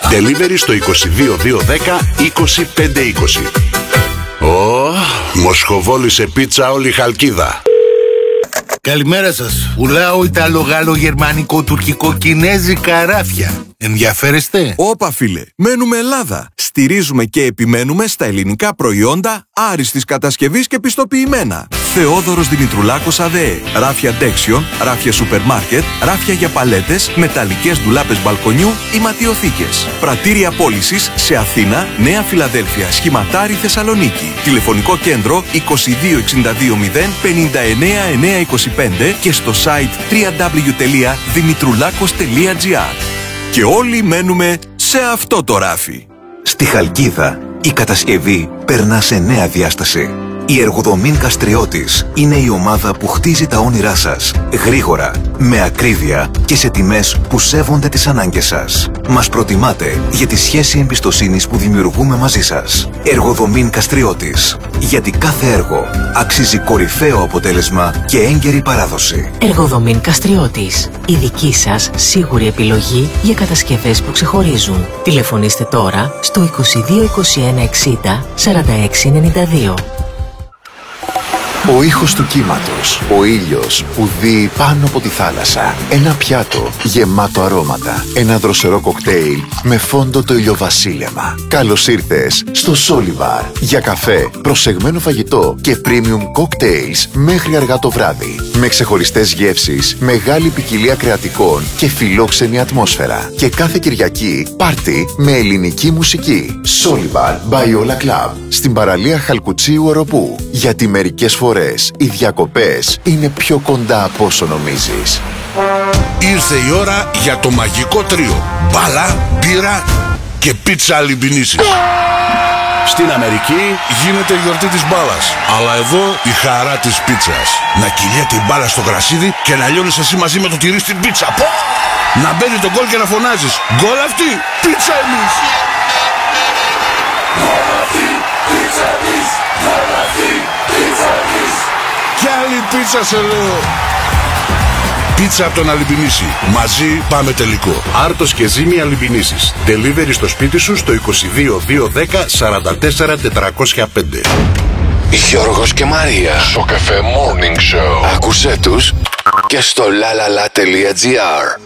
Delivery στο 22210 25520. Μοσχοβόλη σε πίτσα όλη η Χαλκίδα. Καλημέρα σας. Πουλάω Ιταλο-Γάλλο-Γερμανικό-Τουρκικό-Κινέζικα ράφια. Ενδιαφέρεστε? Όπα φίλε, μένουμε Ελλάδα. Στηρίζουμε και επιμένουμε στα ελληνικά προϊόντα άριστης κατασκευής και πιστοποιημένα. Θεόδωρος Δημητρουλάκος ΑΔΕ. Ράφια Ντέξιον, ράφια σούπερ μάρκετ, ράφια για παλέτες, μεταλλικές ντουλάπες μπαλκονιού ή ματιοθήκες. Πρατήρια πώλησης σε Αθήνα, Νέα Φιλαδέλφια, Σχηματάρι, Θεσσαλονίκη. Τηλεφωνικό κέντρο 22620 59925 και στο site www.dimitroulakos.gr. Και όλοι μένουμε σε αυτό το ράφι. Στη Χαλκίδα, η κατασκευή περνά σε νέα διάσταση. Η Εργοδομήν Καστριώτης είναι η ομάδα που χτίζει τα όνειρά σας γρήγορα, με ακρίβεια και σε τιμές που σέβονται τις ανάγκες σας. Μας προτιμάτε για τη σχέση εμπιστοσύνης που δημιουργούμε μαζί σας. Εργοδομήν Καστριώτης. Γιατί κάθε έργο αξίζει κορυφαίο αποτέλεσμα και έγκαιρη παράδοση. Εργοδομήν Καστριώτης. Η δική σας σίγουρη επιλογή για κατασκευές που ξεχωρίζουν. Τηλεφωνήστε τώρα στο 2221 60 46 92. Ο ήχος του κύματος, ο ήλιος που δει πάνω από τη θάλασσα, ένα πιάτο γεμάτο αρώματα, ένα δροσερό κοκτέιλ με φόντο το ηλιοβασίλεμα. Καλώς ήρθες στο Σόλιμπαρ για καφέ, προσεγμένο φαγητό και premium cocktails μέχρι αργά το βράδυ. Με ξεχωριστές γεύσεις, μεγάλη ποικιλία κρεατικών και φιλόξενη ατμόσφαιρα. Και κάθε Κυριακή πάρτι με ελληνική μουσική. Σόλιμπαρ by Ola Club στην παραλία Χαλκουτσίου Οροπού. Γιατί μερικές φορές οι διακοπές είναι πιο κοντά από όσο νομίζεις. Ήρθε η ώρα για το μαγικό τρίο. Μπάλα, μπύρα και πίτσα αλιμπινίσης. Στην Αμερική γίνεται η γιορτή της μπάλας, αλλά εδώ η χαρά της πίτσας. Να κυλιέται η μπάλα στο γρασίδι και να λιώνεις εσύ μαζί με το τυρί στην πίτσα. Να μπαίνει το γκολ και να φωνάζεις γκολ αυτή, πίτσα εμείς. Γκολ αυτή, πίτσα εμείς. Γκολ αυτή, πίτσα εμείς. Κι άλλη πίτσα σε λέω. Πίτσα από τον Αλιμπινίση. Μαζί πάμε τελικό. Άρτος και Ζήμη Αλιμπινίσης. Delivery στο σπίτι σου στο 22210 44 405. Γιώργος και Μαρία. Στο καφέ Morning Show. Άκουσέ τους και στο lalala.gr.